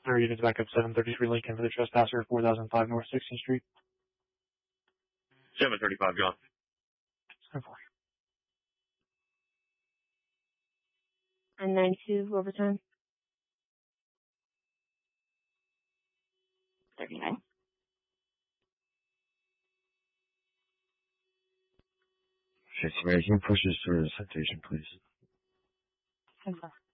Sir, units back up 733 Lincoln for the trespasser, 4005 North 16th Street. 735, John. 7-4. And 92 overtime. 39. Situation pushes through the citation, please. 10-4.